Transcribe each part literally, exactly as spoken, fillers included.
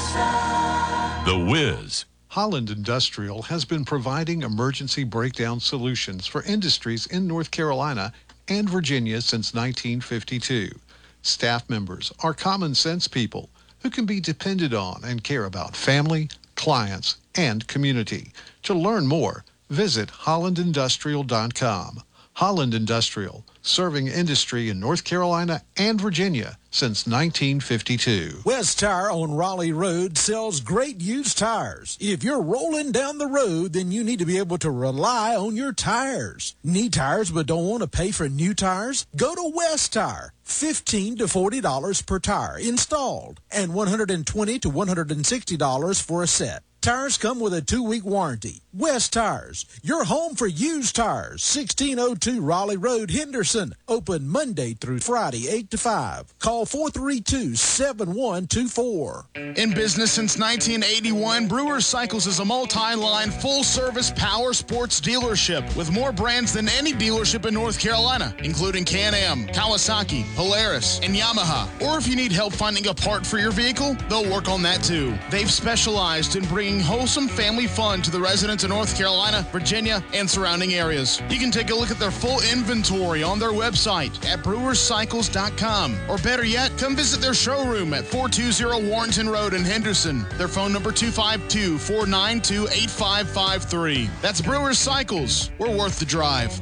The Wiz. Holland Industrial has been providing emergency breakdown solutions for industries in North Carolina and Virginia since nineteen fifty-two. Staff members are common sense people who can be depended on and care about family, clients, and community. To learn more, visit holland industrial dot com. Holland Industrial, serving industry in North Carolina and Virginia since nineteen fifty-two. West Tire on Raleigh Road sells great used tires. If you're rolling down the road, then you need to be able to rely on your tires. Need tires but don't want to pay for new tires? Go to West Tire. fifteen to forty dollars per tire installed and one hundred twenty to one hundred sixty dollars for a set. Tires come with a two-week warranty. West Tires, your home for used tires. sixteen oh two Raleigh Road, Henderson. Open Monday through Friday, eight to five. Call four three two, seven one two four. In business since nineteen eighty-one, Brewers Cycles is a multi-line, full-service power sports dealership with more brands than any dealership in North Carolina, including Can-Am, Kawasaki, Polaris, and Yamaha. Or if you need help finding a part for your vehicle, they'll work on that too. They've specialized in bringing wholesome family fun to the residents of North Carolina, Virginia, and surrounding areas. You can take a look at their full inventory on their website at brewers cycles dot com. Or better yet, come visit their showroom at four two zero Warrenton Road in Henderson. Their phone number two five two, four nine two, eight five five three. That's Brewers Cycles. We're worth the drive.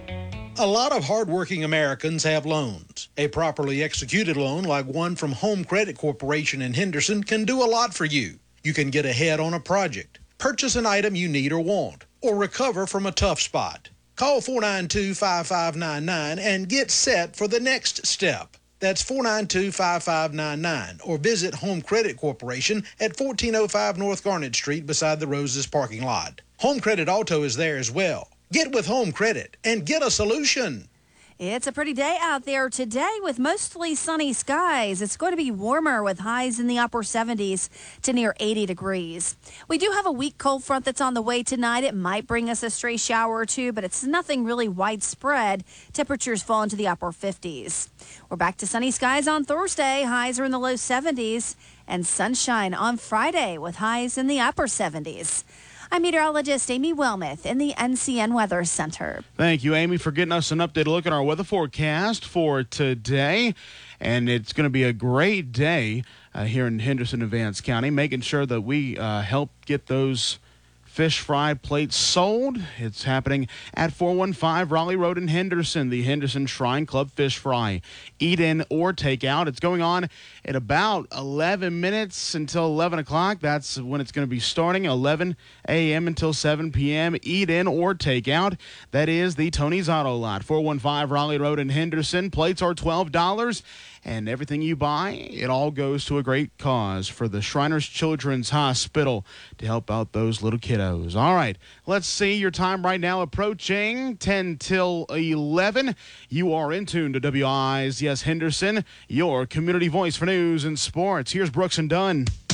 A lot of hardworking Americans have loans. A properly executed loan like one from Home Credit Corporation in Henderson can do a lot for you. You can get ahead on a project, purchase an item you need or want, or recover from a tough spot. Call four nine two, five five nine nine and get set for the next step. That's four nine two, five five nine nine, or visit Home Credit Corporation at fourteen oh five North Garnet Street beside the Roses parking lot. Home Credit Auto is there as well. Get with Home Credit and get a solution. It's a pretty day out there today with mostly sunny skies. It's going to be warmer with highs in the upper seventies to near eighty degrees. We do have a weak cold front that's on the way tonight. It might bring us a stray shower or two, but it's nothing really widespread. Temperatures fall into the upper fifties. We're back to sunny skies on Thursday. Highs are in the low seventies, and sunshine on Friday with highs in the upper seventies. I'm meteorologist Amy Wilmoth in the N C N Weather Center. Thank you, Amy, for getting us an updated look at our weather forecast for today. And it's going to be a great day uh, here in Henderson and Vance County, making sure that we uh, help get those fish fry plates sold. It's happening at four one five Raleigh Road in Henderson, the Henderson Shrine Club Fish Fry. Eat in or take out. It's going on in about eleven minutes until eleven o'clock. That's when it's going to be starting, eleven a.m. until seven p.m. Eat in or take out. That is the Tony's Auto Lot, four one five Raleigh Road in Henderson. Plates are twelve dollars. And everything you buy, it all goes to a great cause for the Shriners Children's Hospital to help out those little kiddos. All right, let's see your time right now approaching ten till eleven. You are in tune to W I Z S Henderson, your community voice for news and sports. Here's Brooks and Dunn.